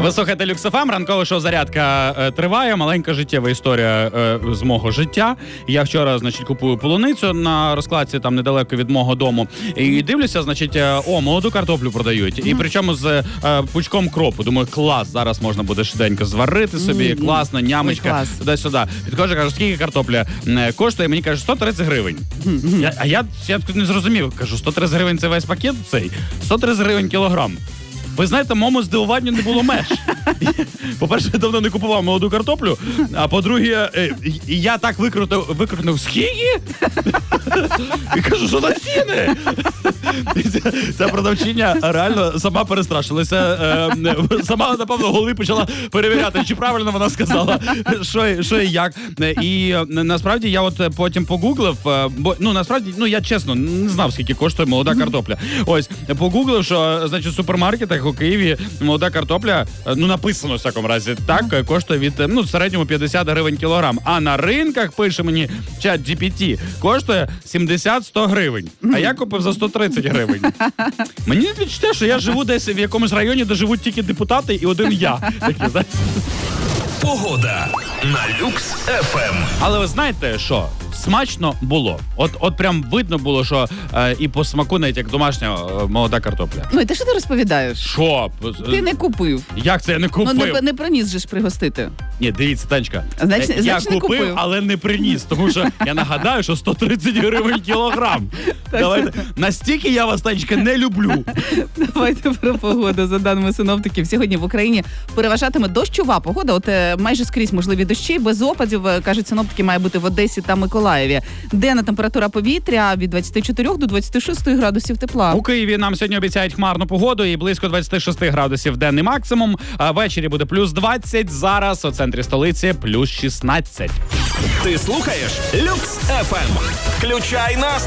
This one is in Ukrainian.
Ви слухаєте Люкс ФМ, ранкове шоу «Зарядка» триває. Маленька життєва історія з мого життя. Я вчора, значить, купую полуницю на розкладці там недалеко від мого дому. І дивлюся, значить, молоду картоплю продають. І причому з пучком кропу. Думаю, клас, зараз можна буде швиденько зварити собі, класно, нямочка, туди-сюди. Підходжу, кажу, скільки картопля коштує? Мені кажуть, 130 гривень. Я не зрозумів. Кажу, 130 гривень це весь пакет цей? 130 гривень кілограм. Ви знаєте, моєму здивуванню не було меж. По-перше, я давно не купував молоду картоплю, а по-друге, я так викрутнув скільки? І кажу, що за ціни? Ця продавчиня реально сама перестрашилася. Сама, напевно, голи почала перевіряти, чи правильно вона сказала, що і як. І насправді я от потім погуглив, бо, насправді, я чесно не знав, скільки коштує молода картопля. Ось, погуглив, що, значить, в супермаркетах у Києві молода картопля, написано в всякому разі, так, коштує від, в середньому 50 гривень кілограм. А на ринках, пише мені чат GPT, коштує 70-100 гривень. А я купив за 130 гривень. Мені відчуття, що я живу десь в якомусь районі, де живуть тільки депутати і один я. Такі, знаєте. Погода на Люкс ФМ. Але ви знаєте, що смачно було. От прям видно було, що і по смаку навіть як домашня молода картопля. Ну і те, що ти розповідаєш? Що? Ти не купив. Як це я не купив? Не приніс же ж пригостити. Ні, дивіться, Танечка. Значить, я не купив, але не приніс. Тому що я нагадаю, що 130 гривень кілограм. Давайте. Настільки я вас, Танечка, не люблю. Давайте про погоду. За даними синоптиків, сьогодні в Україні переважатиме дощова погода. От майже скрізь можливі дощі, без опадів, кажуть синоптики, має бути в Одесі та Миколаєві. Денна температура повітря від 24 до 26 градусів тепла. У Києві нам сьогодні обіцяють хмарну погоду і близько 26 градусів денний максимум. А ввечері буде плюс 20, зараз у центрі столиці плюс 16. Ти слухаєш Люкс ФМ. Включай нас.